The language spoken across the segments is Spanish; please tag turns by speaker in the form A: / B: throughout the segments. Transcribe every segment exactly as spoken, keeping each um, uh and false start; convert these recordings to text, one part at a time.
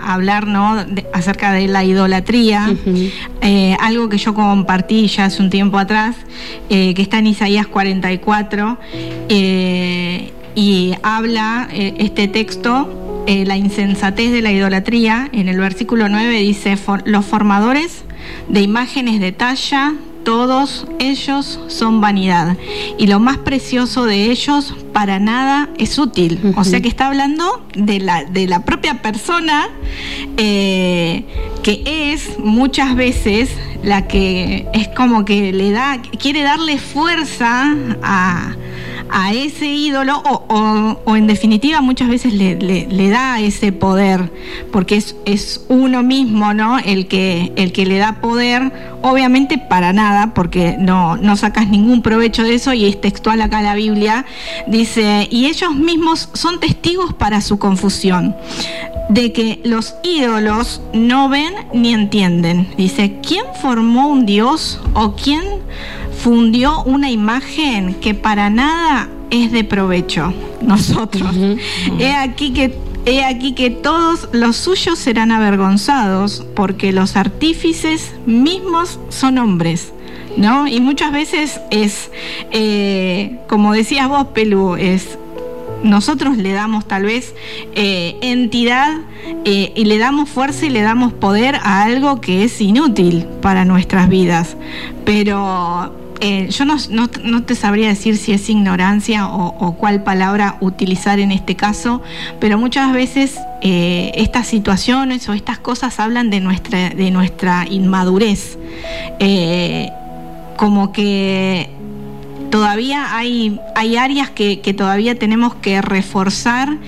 A: hablar, ¿no?, de, acerca de la idolatría, uh-huh. eh, algo que yo compartí ya hace un tiempo atrás, eh, que está en Isaías cuarenta y cuatro, eh, y habla eh, este texto, eh, la insensatez de la idolatría. En el versículo nueve dice: For, los formadores de imágenes de talla, todos ellos son vanidad, y lo más precioso de ellos para nada es útil. Uh-huh. O sea que está hablando de la, de la propia persona, eh, que es muchas veces la que es como que le da, quiere darle fuerza a, a ese ídolo, o, o, o en definitiva muchas veces le, le, le da ese poder, porque es, es uno mismo, ¿no?, el que, el que le da poder, obviamente para nada, porque no, no sacas ningún provecho de eso, y es textual acá la Biblia, dice: y ellos mismos son testigos para su confusión, de que los ídolos no ven ni entienden. Dice: ¿quién formó un dios o quién fundió una imagen que para nada es de provecho? Nosotros. Uh-huh, uh-huh. He aquí que He aquí que todos los suyos serán avergonzados, porque los artífices mismos son hombres, ¿no? Y muchas veces es, eh, como decías vos, Pelu, es nosotros le damos tal vez eh, entidad eh, y le damos fuerza y le damos poder a algo que es inútil para nuestras vidas, pero Eh, yo no, no, no te sabría decir si es ignorancia o, o cuál palabra utilizar en este caso, pero muchas veces eh, estas situaciones o estas cosas hablan de nuestra, de nuestra inmadurez, eh, como que todavía hay, hay áreas que, que todavía tenemos que reforzar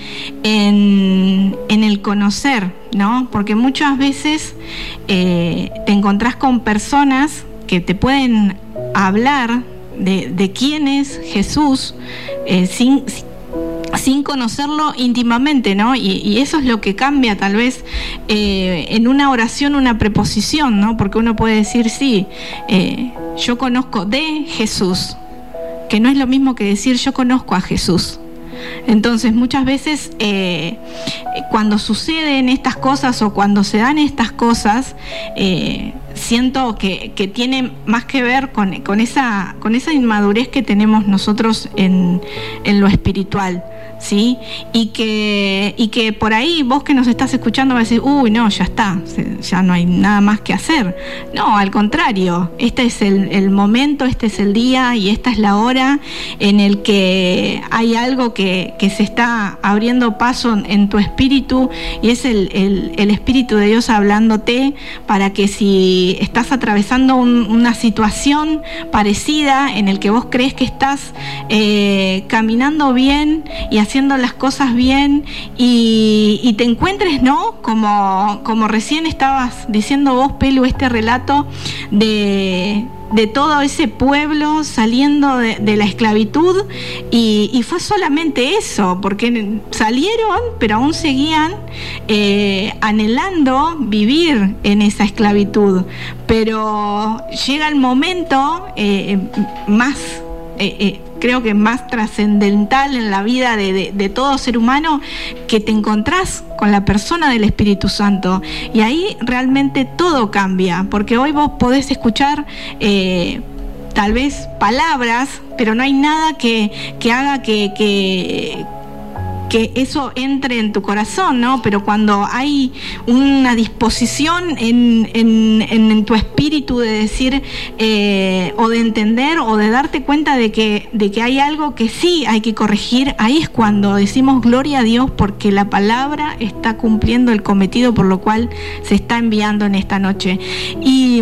A: en, en el conocer, ¿no? Porque muchas veces eh, te encontrás con personas que te pueden hablar de, de quién es Jesús eh, sin, sin conocerlo íntimamente, ¿no? Y, y eso es lo que cambia tal vez eh, en una oración una preposición, ¿no? Porque uno puede decir, sí, eh, yo conozco de Jesús, que no es lo mismo que decir yo conozco a Jesús. Entonces muchas veces eh, cuando suceden estas cosas o cuando se dan estas cosas, eh, siento que, que tiene más que ver con, con, esa, con esa inmadurez que tenemos nosotros en, en lo espiritual, ¿sí? Y que, y que por ahí vos que nos estás escuchando vas a decir, uy, no, ya está, ya no hay nada más que hacer. No, al contrario, este es el, el momento, este es el día y esta es la hora en el que hay algo que, que se está abriendo paso en tu espíritu, y es el, el, el Espíritu de Dios hablándote para que si estás atravesando un, una situación parecida en el que vos crees que estás eh, caminando bien y haciendo las cosas bien y, y te encuentres, ¿no? Como, como recién estabas diciendo vos, Pelu, este relato de, de todo ese pueblo saliendo de, de la esclavitud, y, y fue solamente eso, porque salieron, pero aún seguían eh, anhelando vivir en esa esclavitud. Pero llega el momento eh, más... Eh, eh, creo que más trascendental en la vida de, de, de todo ser humano, que te encontrás con la persona del Espíritu Santo, y ahí realmente todo cambia, porque hoy vos podés escuchar eh, tal vez palabras, pero no hay nada que, que haga que, que que eso entre en tu corazón, ¿no? Pero cuando hay una disposición en, en, en tu espíritu de decir eh, o de entender o de darte cuenta de que, de que hay algo que sí hay que corregir, ahí es cuando decimos gloria a Dios, porque la palabra está cumpliendo el cometido por lo cual se está enviando en esta noche. Y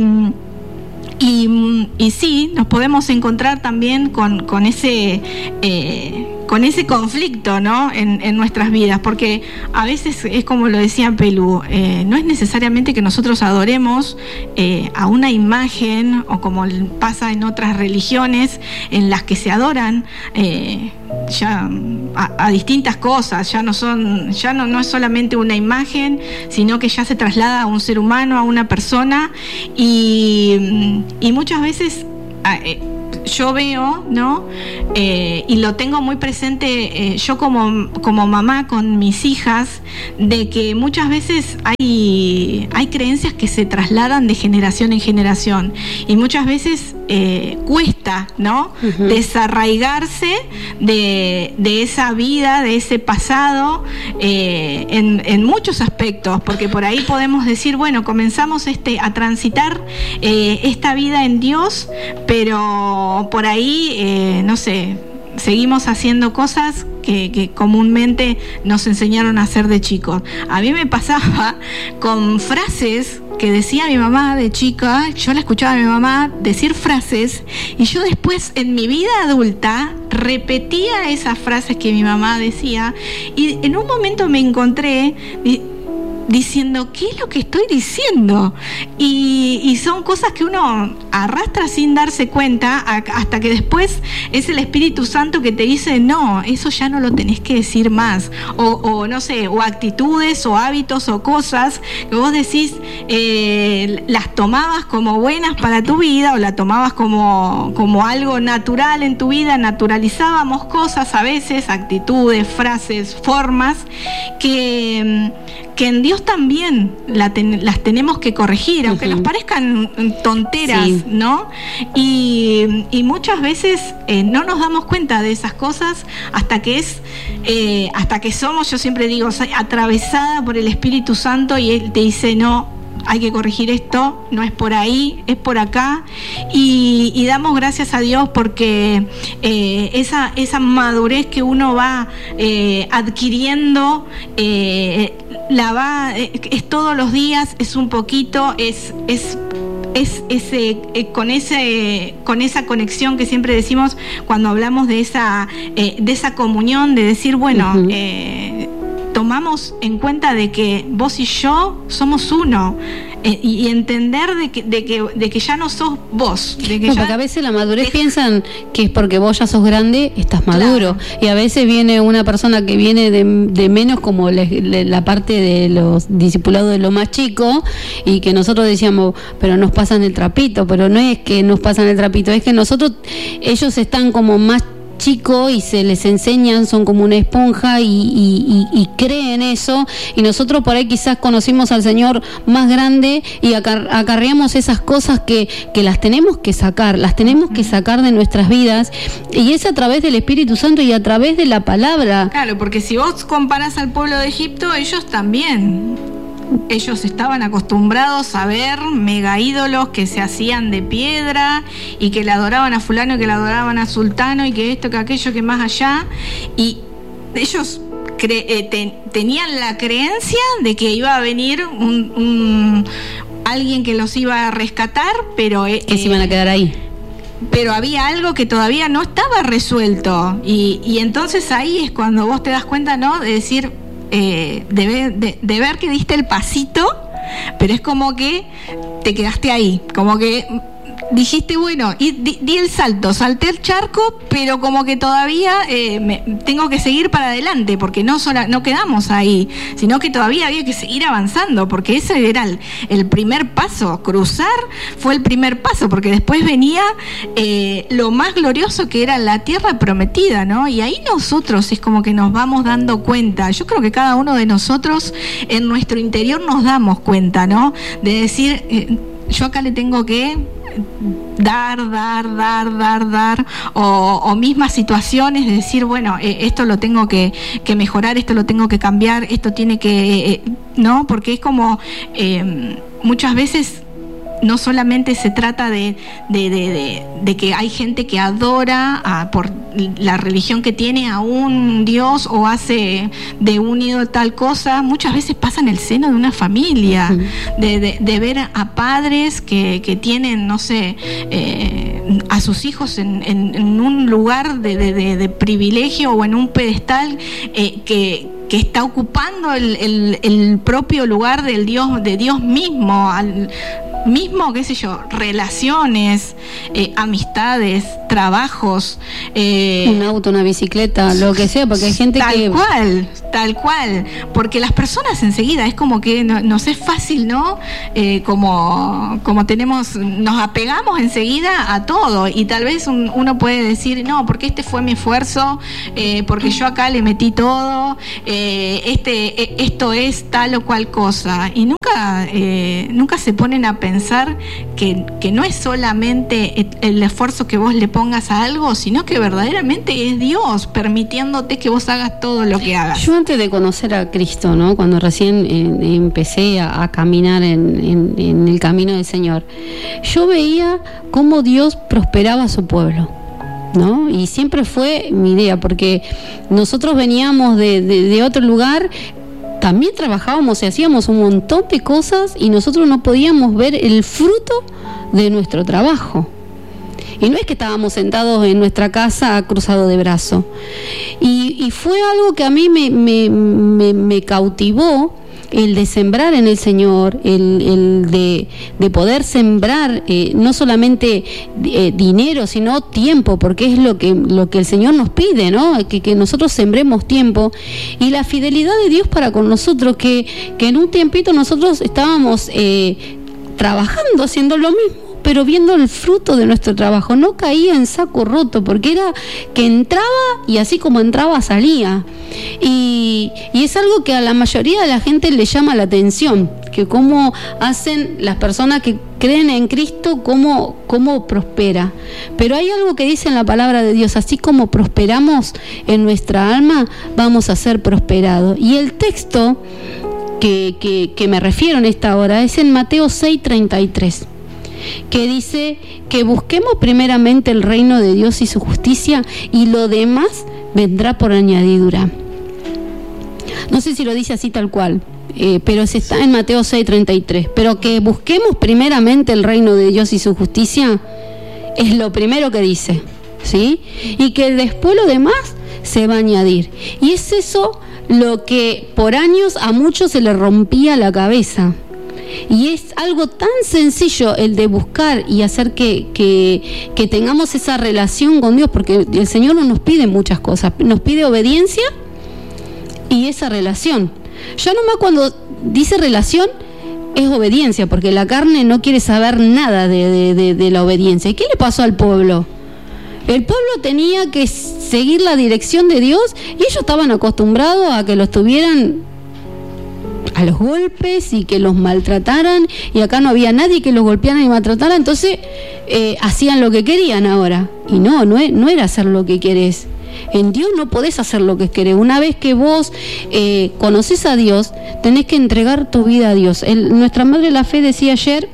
A: Y, y sí, nos podemos encontrar también con, con ese eh, con ese conflicto, ¿no? En, en nuestras vidas, porque a veces es como lo decía Pelu, eh, no es necesariamente que nosotros adoremos eh, a una imagen, o como pasa en otras religiones en las que se adoran eh, ya a, a distintas cosas, ya no son, ya no, no es solamente una imagen, sino que ya se traslada a un ser humano, a una persona, y, y muchas veces eh, yo veo, ¿no? Eh, y lo tengo muy presente eh, yo como, como mamá con mis hijas, de que muchas veces hay, hay creencias que se trasladan de generación en generación y muchas veces eh, cuesta, ¿no? Uh-huh. Desarraigarse de, de esa vida, de ese pasado, eh, en, en muchos aspectos, porque por ahí podemos decir, bueno, comenzamos este, a transitar eh, esta vida en Dios, pero por ahí, eh, no sé, seguimos haciendo cosas que, que comúnmente nos enseñaron a hacer de chicos. A mí me pasaba con frases que decía mi mamá de chica, yo la escuchaba a mi mamá decir frases y yo después en mi vida adulta repetía esas frases que mi mamá decía y en un momento me encontré diciendo, ¿qué es lo que estoy diciendo? Y, y son cosas que uno arrastra sin darse cuenta hasta que después es el Espíritu Santo que te dice, no, eso ya no lo tenés que decir más. O, o no sé, o actitudes o hábitos o cosas que vos decís, eh, las tomabas como buenas para tu vida o la tomabas como, como algo natural en tu vida, naturalizábamos cosas a veces, actitudes, frases, formas que... que en Dios también la ten, las tenemos que corregir, aunque uh-huh. nos parezcan tonteras, sí. ¿no? Y, y muchas veces eh, no nos damos cuenta de esas cosas hasta que es, eh, hasta que somos, yo siempre digo, atravesada por el Espíritu Santo y Él te dice, no, hay que corregir esto, no es por ahí, es por acá, y, y damos gracias a Dios porque eh, esa, esa madurez que uno va eh, adquiriendo, eh, la va, eh, es todos los días, es un poquito, es, es es ese eh, con ese con esa conexión que siempre decimos cuando hablamos de esa eh, de esa comunión, de decir, bueno, uh-huh. eh, tomamos en cuenta de que vos y yo somos uno, eh, y, y entender de que, de, que, de que ya no sos vos. De que
B: no,
A: ya
B: porque a veces la madurez te... piensan que es porque vos ya sos grande, estás maduro. Claro. Y a veces viene una persona que viene de, de menos, como le, le, la parte de los discipulados de lo más chico, y que nosotros decíamos, pero nos pasan el trapito, pero no es que nos pasan el trapito, es que nosotros, ellos están como más chico y se les enseñan, son como una esponja y, y, y, y creen eso, y nosotros por ahí quizás conocimos al Señor más grande y acar- acarreamos esas cosas que, que las tenemos que sacar, las tenemos que sacar de nuestras vidas, y es a través del Espíritu Santo y a través de la palabra.
A: Claro, porque si vos comparás al pueblo de Egipto, ellos también... Ellos estaban acostumbrados a ver mega ídolos que se hacían de piedra y que le adoraban a fulano y que le adoraban a sultano y que esto, que aquello, que más allá. Y ellos cre- eh, te- tenían la creencia de que iba a venir un, un alguien que los iba a rescatar, pero... Eh,
B: que se iban a quedar ahí.
A: Pero había algo que todavía no estaba resuelto. Y, y entonces ahí es cuando vos te das cuenta, ¿no? De decir... Eh, de, ver, de, de ver que diste el pasito, pero es como que te quedaste ahí, como que dijiste, bueno, y di, di el salto, salté el charco, pero como que todavía eh, me, tengo que seguir para adelante, porque no sola, no quedamos ahí, sino que todavía había que seguir avanzando, porque ese era el, el primer paso. Cruzar fue el primer paso, porque después venía eh, lo más glorioso, que era la tierra prometida, ¿no? Y ahí nosotros es como que nos vamos dando cuenta. Yo creo que cada uno de nosotros en nuestro interior nos damos cuenta, ¿no? De decir, eh, yo acá le tengo que dar, dar, dar, dar, dar, o, o mismas situaciones de decir, bueno, eh, esto lo tengo que, que mejorar, esto lo tengo que cambiar, esto tiene que, eh, ¿no? Porque es como, eh, muchas veces no solamente se trata de, de, de, de, de que hay gente que adora a, por la religión que tiene a un Dios o hace de un ídolo tal cosa, muchas veces pasa en el seno de una familia, uh-huh. de, de, de ver a padres que, que tienen, no sé, eh, a sus hijos en, en, en un lugar de, de, de, de privilegio o en un pedestal eh, que que está ocupando el, el, el propio lugar del Dios, de Dios mismo, al, mismo, qué sé yo, relaciones, eh, amistades, trabajos.
B: Eh, un auto, una bicicleta, lo que sea, porque hay gente
A: tal
B: que...
A: Tal cual, tal cual, porque las personas enseguida, es como que no, nos es fácil, ¿no? Eh, como, como tenemos, nos apegamos enseguida a todo, y tal vez un, uno puede decir, no, porque este fue mi esfuerzo, eh, porque yo acá le metí todo, eh, este, eh, esto es tal o cual cosa, y nunca, eh, nunca se ponen a pensar que, que no es solamente el, el esfuerzo que vos le pongas a algo, sino que verdaderamente es Dios permitiéndote que vos hagas todo lo que hagas.
B: Yo antes de conocer a Cristo, ¿no? Cuando recién eh, empecé a, a caminar en, en, en el camino del Señor, yo veía cómo Dios prosperaba a su pueblo, ¿no? Y siempre fue mi idea, porque nosotros veníamos de, de, de otro lugar, también trabajábamos y hacíamos un montón de cosas y nosotros no podíamos ver el fruto de nuestro trabajo. Y no es que estábamos sentados en nuestra casa cruzados de brazo. Y, y fue algo que a mí me, me, me, me cautivó, el de sembrar en el Señor, el, el de, de poder sembrar eh, no solamente eh, dinero, sino tiempo, porque es lo que, lo que el Señor nos pide, ¿no? Que, que nosotros sembremos tiempo. Y la fidelidad de Dios para con nosotros, que, que en un tiempito nosotros estábamos eh, trabajando, haciendo lo mismo, pero viendo el fruto de nuestro trabajo. No caía en saco roto, porque era que entraba y así como entraba salía. Y, y es algo que a la mayoría de la gente le llama la atención, que cómo hacen las personas que creen en Cristo, cómo, cómo prospera. Pero hay algo que dice en la palabra de Dios: así como prosperamos en nuestra alma, vamos a ser prosperados. Y el texto que, que, que me refiero en esta hora es en Mateo seis treinta y tres. Que dice que busquemos primeramente el reino de Dios y su justicia, y lo demás vendrá por añadidura. No sé si lo dice así tal cual, eh, pero se está en Mateo seis treinta y tres. Pero que busquemos primeramente el reino de Dios y su justicia es lo primero que dice, ¿sí? Y que después lo demás se va a añadir. Y es eso lo que por años a muchos se le rompía la cabeza. Y es algo tan sencillo el de buscar y hacer que, que, que tengamos esa relación con Dios, porque el Señor no nos pide muchas cosas, nos pide obediencia y esa relación. Ya nomás cuando dice relación es obediencia, porque la carne no quiere saber nada de, de, de, de la obediencia. ¿Y qué le pasó al pueblo? El pueblo tenía que seguir la dirección de Dios y ellos estaban acostumbrados a que los tuvieran a los golpes y que los maltrataran, y acá no había nadie que los golpeara y maltratara. Entonces eh, hacían lo que querían ahora, y no, no, no era hacer lo que querés. En Dios no podés hacer lo que querés. Una vez que vos eh, conocés a Dios, tenés que entregar tu vida a Dios. El, nuestra Madre la Fe decía ayer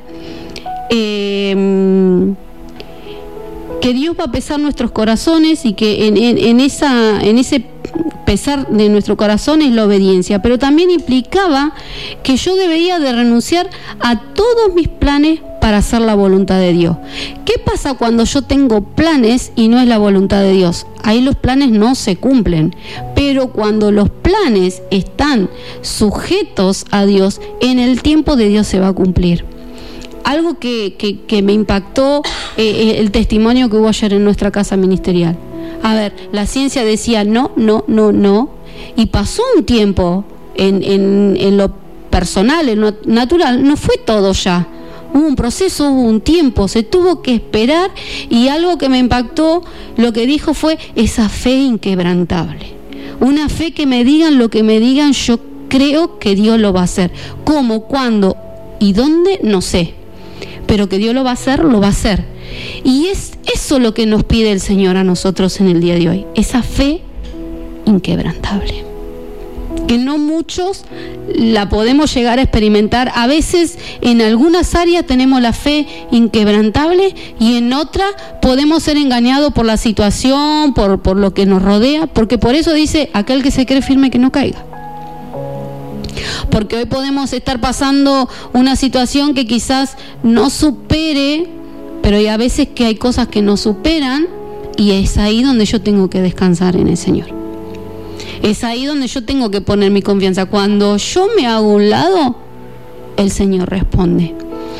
B: eh, que Dios va a pesar nuestros corazones, y que en, en, en, esa, en ese pesar de nuestro corazón es la obediencia, pero también implicaba que yo debería de renunciar a todos mis planes para hacer la voluntad de Dios. ¿Qué pasa cuando yo tengo planes y no es la voluntad de Dios? Ahí los planes no se cumplen, pero cuando los planes están sujetos a Dios, en el tiempo de Dios se va a cumplir. Algo que, que, que me impactó eh, el testimonio que hubo ayer en nuestra casa ministerial. A ver, la ciencia decía no, no, no, no, y pasó un tiempo en, en, en lo personal, en lo natural, no fue todo ya. Hubo un proceso, hubo un tiempo, se tuvo que esperar, y algo que me impactó, lo que dijo fue esa fe inquebrantable. Una fe que me digan lo que me digan, yo creo que Dios lo va a hacer. ¿Cómo, cuándo y dónde? No sé. Pero que Dios lo va a hacer, lo va a hacer. Y es eso lo que nos pide el Señor a nosotros en el día de hoy, esa fe inquebrantable, que no muchos la podemos llegar a experimentar. A veces en algunas áreas tenemos la fe inquebrantable y en otras podemos ser engañados por la situación, por, por lo que nos rodea, porque por eso dice, aquel que se cree firme que no caiga. Porque hoy podemos estar pasando una situación que quizás no supere, pero hay a veces que hay cosas que no superan, y es ahí donde yo tengo que descansar en el Señor. Es ahí donde yo tengo que poner mi confianza. Cuando yo me hago a un lado, el Señor responde.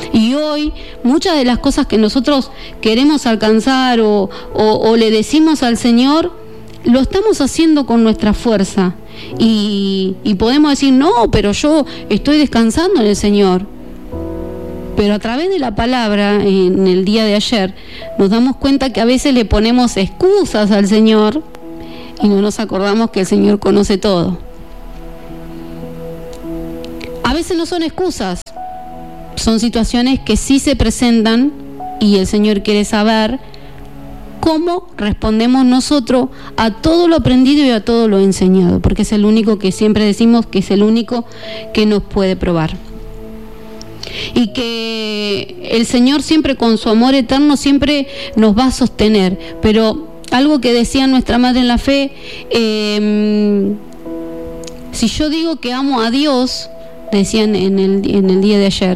B: Y hoy muchas de las cosas que nosotros queremos alcanzar o, o, o le decimos al Señor, lo estamos haciendo con nuestra fuerza. Y, y podemos decir, no, pero yo estoy descansando en el Señor. Pero a través de la palabra, en el día de ayer, nos damos cuenta que a veces le ponemos excusas al Señor y no nos acordamos que el Señor conoce todo. A veces no son excusas, son situaciones que sí se presentan y el Señor quiere saber cómo respondemos nosotros a todo lo aprendido y a todo lo enseñado, porque es el único que siempre decimos que es el único que nos puede probar. Y que el Señor siempre con su amor eterno siempre nos va a sostener. Pero algo que decía nuestra madre en la fe, eh, si yo digo que amo a Dios, decían en el, en el día de ayer,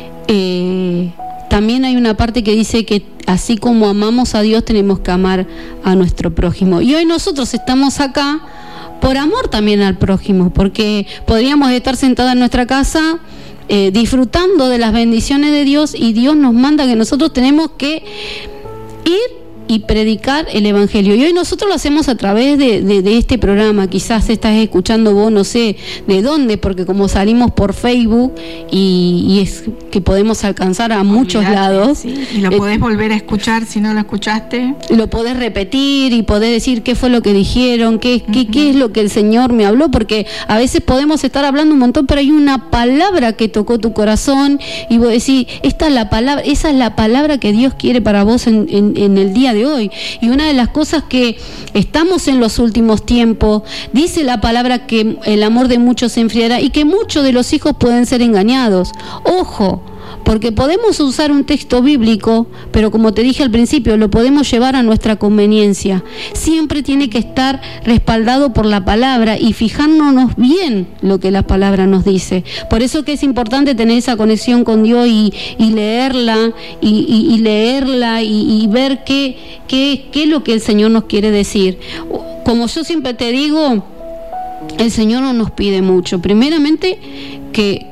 B: eh, también hay una parte que dice que así como amamos a Dios tenemos que amar a nuestro prójimo. Y hoy nosotros estamos acá por amor también al prójimo, porque podríamos estar sentados en nuestra casa Eh, disfrutando de las bendiciones de Dios, y Dios nos manda que nosotros tenemos que ir y predicar el Evangelio. Y hoy nosotros lo hacemos a través de, de, de este programa. Quizás estás escuchando vos, no sé de dónde, porque como salimos por Facebook y, y es que podemos alcanzar a muchos
A: Olvidate,
B: lados.
A: Sí. Y lo eh, podés volver a escuchar si no lo escuchaste.
B: Lo podés repetir y podés decir qué fue lo que dijeron, qué, uh-huh. qué, qué es lo que el Señor me habló, porque a veces podemos estar hablando un montón, pero hay una palabra que tocó tu corazón y vos decís, esta es la palabra, esa es la palabra que Dios quiere para vos en, en, en el día de hoy. Y una de las cosas que estamos en los últimos tiempos, dice la palabra que el amor de muchos se enfriará y que muchos de los hijos pueden ser engañados. Ojo, porque podemos usar un texto bíblico, pero como te dije al principio, lo podemos llevar a nuestra conveniencia. Siempre tiene que estar respaldado por la palabra y fijándonos bien lo que la palabra nos dice. Por eso que es importante tener esa conexión con Dios y, y leerla y, y, y leerla y, y ver qué, qué, qué es lo que el Señor nos quiere decir. Como yo siempre te digo, el Señor no nos pide mucho. Primeramente, que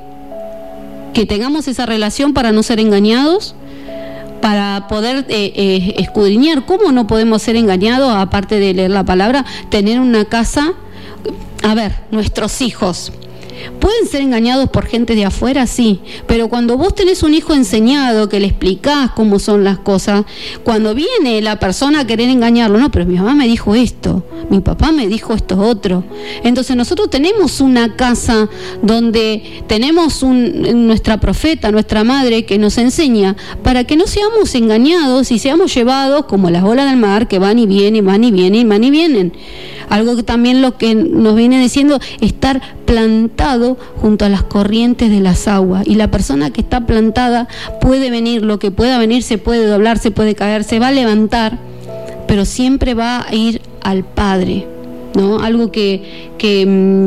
B: que tengamos esa relación para no ser engañados, para poder eh, eh, escudriñar cómo no podemos ser engañados, aparte de leer la palabra, tener una casa. A ver, nuestros hijos ¿pueden ser engañados por gente de afuera? Sí, pero cuando vos tenés un hijo enseñado, que le explicás cómo son las cosas, cuando viene la persona a querer engañarlo, no, pero mi mamá me dijo esto, mi papá me dijo esto otro. Entonces nosotros tenemos una casa donde tenemos un, nuestra profeta, nuestra madre, que nos enseña para que no seamos engañados y seamos llevados como las olas del mar, que van y vienen, van y vienen, van y vienen. Algo que también lo que nos viene diciendo, estar plantado junto a las corrientes de las aguas. Y la persona que está plantada puede venir, lo que pueda venir, se puede doblar, se puede caer, se va a levantar, pero siempre va a ir al Padre, ¿no? Algo que, que,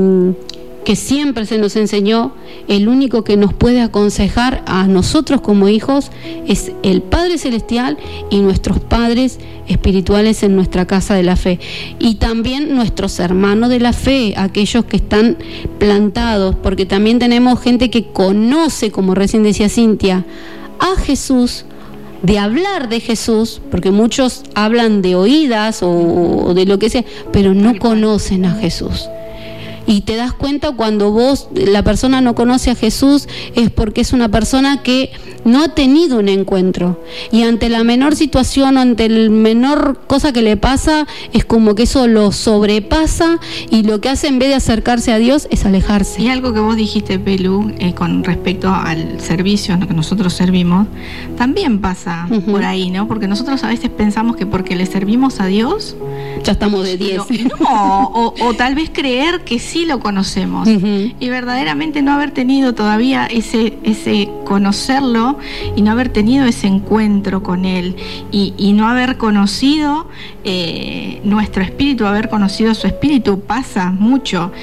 B: que siempre se nos enseñó, el único que nos puede aconsejar a nosotros como hijos es el Padre Celestial y nuestros padres espirituales en nuestra casa de la fe, y también nuestros hermanos de la fe, aquellos que están plantados, porque también tenemos gente que conoce, como recién decía Cintia, a Jesús, de hablar de Jesús, porque muchos hablan de oídas o, o de lo que sea, pero no conocen a Jesús. Y te das cuenta cuando vos, la persona no conoce a Jesús, es porque es una persona que no ha tenido un encuentro. Y ante la menor situación, ante la menor cosa que le pasa, es como que eso lo sobrepasa, y lo que hace en vez de acercarse a Dios es alejarse.
A: Y algo que vos dijiste, Pelu, eh, con respecto al servicio en lo que nosotros servimos, también pasa uh-huh. por ahí, ¿no? Porque nosotros a veces pensamos que porque le servimos a Dios,
B: ya estamos de diez.
A: No, o, o tal vez creer que sí lo conocemos uh-huh. y verdaderamente no haber tenido todavía ese, ese conocerlo, y no haber tenido ese encuentro con Él, y, y no haber conocido eh, nuestro espíritu, haber conocido su espíritu, pasa mucho,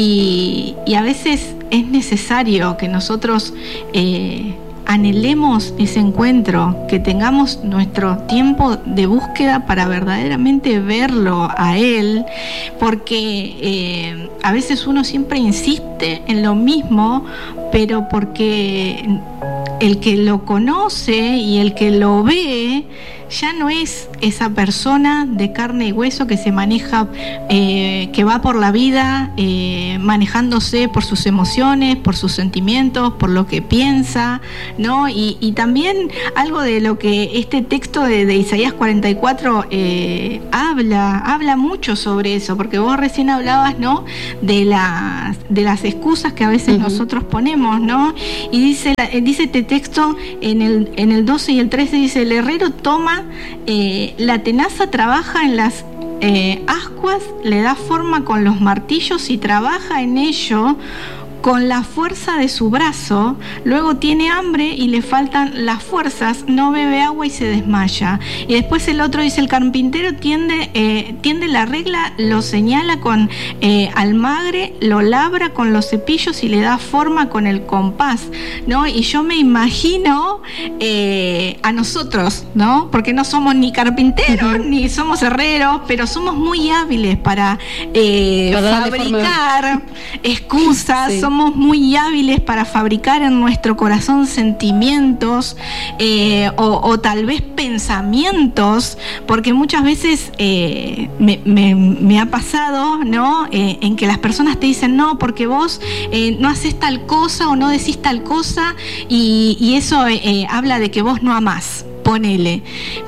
A: y, y a veces es necesario que nosotros eh, anhelemos ese encuentro, que tengamos nuestro tiempo de búsqueda para verdaderamente verlo a Él, porque eh, a veces uno siempre insiste en lo mismo, pero porque el que lo conoce y el que lo ve ya no es esa persona de carne y hueso que se maneja, eh, que va por la vida eh, manejándose por sus emociones, por sus sentimientos, por lo que piensa, ¿no? Y, y también algo de lo que este texto de, de Isaías cuarenta y cuatro eh, habla, habla mucho sobre eso, porque vos recién hablabas, ¿no? De las, de las excusas que a veces uh-huh. nosotros ponemos, ¿no? Y dice, dice este texto en el, en el doce y el trece, dice: el herrero toma Eh, la tenaza, trabaja en las eh, ascuas, le da forma con los martillos y trabaja en ello con la fuerza de su brazo, luego tiene hambre y le faltan las fuerzas, no bebe agua y se desmaya. Y después el otro dice: el carpintero tiende, eh, tiende la regla, lo señala con eh, almagre, lo labra con los cepillos y le da forma con el compás, ¿no? Y yo me imagino eh, a nosotros, ¿no? Porque no somos ni carpinteros, uh-huh. ni somos herreros, pero somos muy hábiles para, eh, para fabricar excusas, sí. Somos muy hábiles para fabricar en nuestro corazón sentimientos eh, o, o tal vez pensamientos, porque muchas veces eh, me, me, me ha pasado, ¿no? Eh, en que las personas te dicen: no, porque vos eh, no haces tal cosa o no decís tal cosa, y, y eso eh, habla de que vos no amás. Ponele.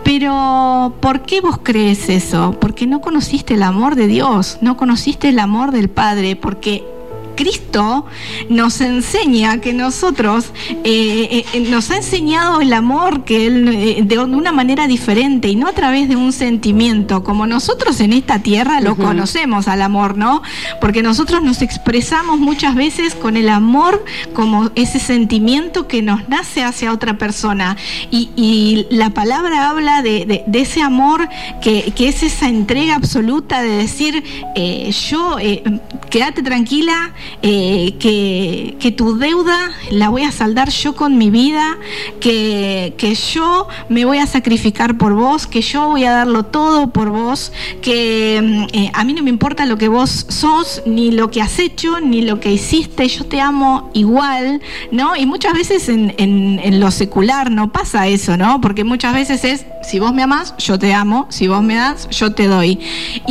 A: Pero ¿por qué vos crees eso? Porque no conociste el amor de Dios, no conociste el amor del Padre, porque Cristo nos enseña que nosotros, eh, eh, nos ha enseñado el amor que Él, eh, de una manera diferente y no a través de un sentimiento, como nosotros en esta tierra lo uh-huh. conocemos al amor, ¿no? Porque nosotros nos expresamos muchas veces con el amor como ese sentimiento que nos nace hacia otra persona, y, y la palabra habla de, de, de ese amor que, que es esa entrega absoluta de decir, eh, yo, eh, quédate tranquila, Eh, que, que tu deuda la voy a saldar yo con mi vida, que, que yo me voy a sacrificar por vos, que yo voy a darlo todo por vos, que eh, a mí no me importa lo que vos sos, ni lo que has hecho, ni lo que hiciste, yo te amo igual, ¿no? Y muchas veces en, en, en lo secular no pasa eso, ¿no? Porque muchas veces es: si vos me amás, yo te amo, si vos me das, yo te doy.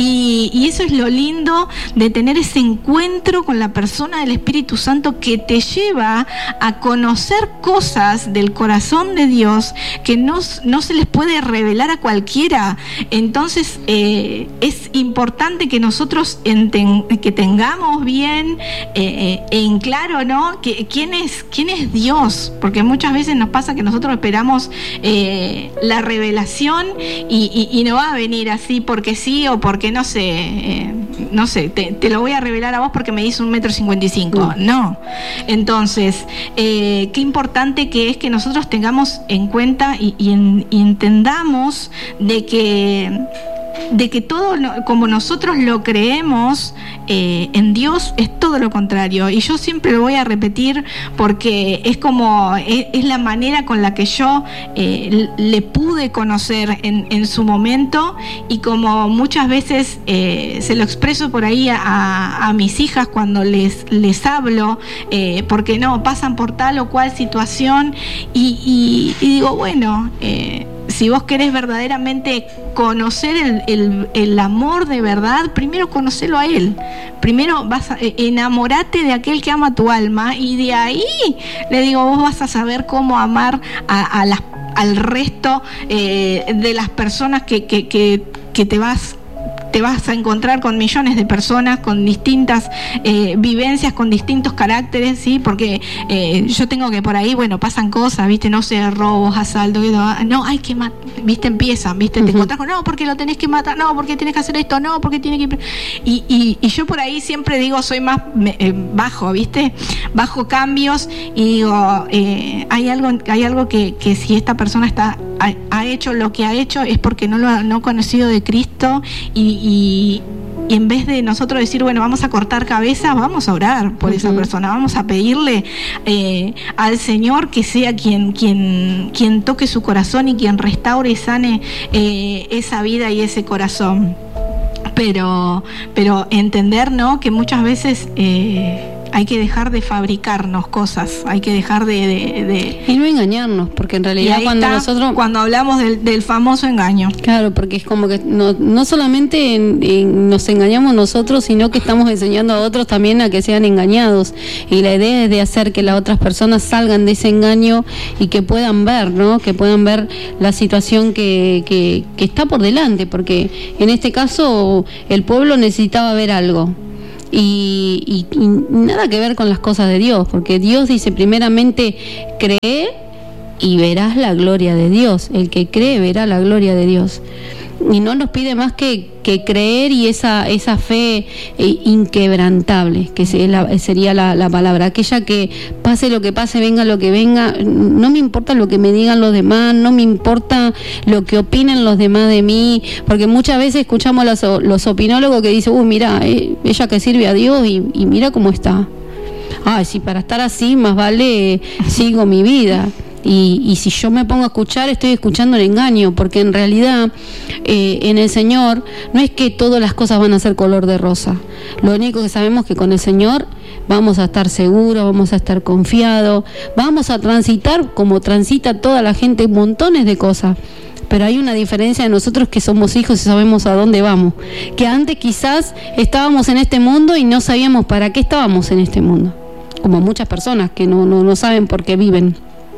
A: Y, y eso es lo lindo de tener ese encuentro con la persona del Espíritu Santo, que te lleva a conocer cosas del corazón de Dios que no, no se les puede revelar a cualquiera. Entonces eh, es importante que nosotros enten, que tengamos bien eh, en claro, ¿no? Que, quién es, quién es Dios, porque muchas veces nos pasa que nosotros esperamos eh, la revelación y, y, y no va a venir así porque sí, o porque no sé, eh, no sé, te, te lo voy a revelar a vos porque me dice un metro cincuenta y cinco. No. Entonces, eh, qué importante que es que nosotros tengamos en cuenta y, y, en, y entendamos de que de que todo lo, como nosotros lo creemos eh, en Dios, es todo lo contrario. Y yo siempre lo voy a repetir porque es como es, es la manera con la que yo eh, le pude conocer en, en su momento, y como muchas veces eh, se lo expreso por ahí a, a mis hijas cuando les, les hablo, eh, porque no, pasan por tal o cual situación, y, y, y digo, bueno, eh, si vos querés verdaderamente conocer el, el, el amor de verdad, primero conocelo a Él. Primero vas a, enamorate de aquel que ama tu alma, y de ahí, le digo, vos vas a saber cómo amar a, a las, al resto eh, de las personas que, que, que, que te vas te vas a encontrar con millones de personas con distintas eh, vivencias, con distintos caracteres, ¿sí? Porque eh, yo tengo que por ahí, bueno, pasan cosas, ¿viste? No sé, robos, asaltos, no, hay que matar, ¿viste? Empiezan, ¿viste? Uh-huh. Te encontrás con, no, porque lo tenés que matar, no, porque tienes que hacer esto, no, porque tiene que... Y, y, y yo por ahí siempre digo, soy más eh, bajo, ¿viste? Bajo cambios, y digo, eh, hay algo, hay algo que, que si esta persona está ha, ha hecho lo que ha hecho es porque no lo ha no conocido de Cristo, y Y, y en vez de nosotros decir, bueno, vamos a cortar cabezas, vamos a orar por uh-huh. esa persona, vamos a pedirle eh, al Señor que sea quien, quien, quien toque su corazón y quien restaure y sane eh, esa vida y ese corazón. Pero, pero entender, ¿no?, que muchas veces eh, hay que dejar de fabricarnos cosas, hay que dejar de... de, de...
B: Y no engañarnos, porque en realidad cuando
A: está,
B: nosotros...
A: Cuando hablamos del, del famoso engaño.
B: Claro, porque es como que no, no solamente en, en nos engañamos nosotros, sino que estamos enseñando a otros también a que sean engañados. Y la idea es de hacer que las otras personas salgan de ese engaño y que puedan ver, ¿no? Que puedan ver la situación que, que, que está por delante, porque en este caso el pueblo necesitaba ver algo. Y, y, y nada que ver con las cosas de Dios, porque Dios dice primeramente cree y verás la gloria de Dios. El que cree verá la gloria de Dios. Y no nos pide más que, que creer y esa esa fe eh, inquebrantable, que sería la, la palabra, aquella que pase lo que pase, venga lo que venga, no me importa lo que me digan los demás, no me importa lo que opinen los demás de mí, porque muchas veces escuchamos los, los opinólogos que dicen, uy, mira, eh, ella que sirve a Dios y, y mira cómo está. Ay, sí, para estar así más vale eh, sigo mi vida. Y, y si yo me pongo a escuchar, estoy escuchando el engaño, porque en realidad eh, en el Señor no es que todas las cosas van a ser color de rosa. Lo único que sabemos es que con el Señor vamos a estar seguros, vamos a estar confiados, vamos a transitar como transita toda la gente montones de cosas. Pero hay una diferencia de nosotros que somos hijos y sabemos a dónde vamos. Que antes quizás estábamos en este mundo y no sabíamos para qué estábamos en este mundo. Como muchas personas que no, no, no saben por qué viven.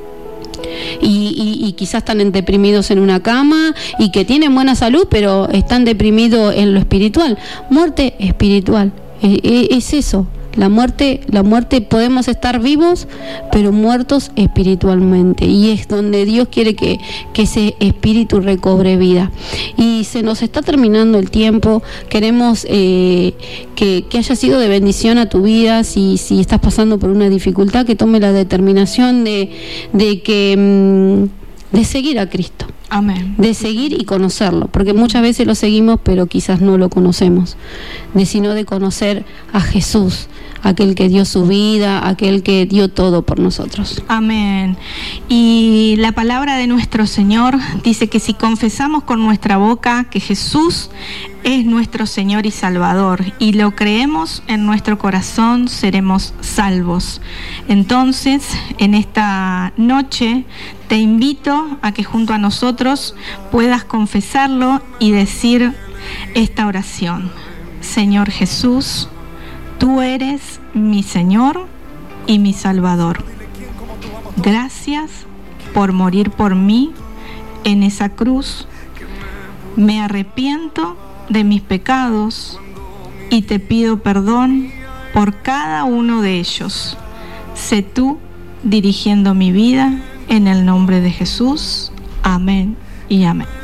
B: Y, y, y quizás están deprimidos en una cama y que tienen buena salud, pero están deprimidos en lo espiritual. Muerte espiritual, es, es eso. La muerte, la muerte podemos estar vivos, pero muertos espiritualmente. Y es donde Dios quiere que, que ese espíritu recobre vida. Y se nos está terminando el tiempo. Queremos eh, que, que haya sido de bendición a tu vida. Si, si estás pasando por una dificultad, que tome la determinación de, de que de seguir a Cristo.
A: Amén.
B: De seguir y conocerlo, porque muchas veces lo seguimos, pero quizás no lo conocemos. De sino de conocer a Jesús, aquel que dio su vida, aquel que dio todo por nosotros.
A: Amén. Y la palabra de nuestro Señor dice que si confesamos con nuestra boca que Jesús es nuestro Señor y Salvador y lo creemos en nuestro corazón, seremos salvos. Entonces, en esta noche te invito a que junto a nosotros puedas confesarlo y decir esta oración. Señor Jesús, tú eres mi Señor y mi Salvador. Gracias por morir por mí en esa cruz. Me arrepiento de mis pecados y te pido perdón por cada uno de ellos. Sé tú dirigiendo mi vida en el nombre de Jesús. Amén y amén.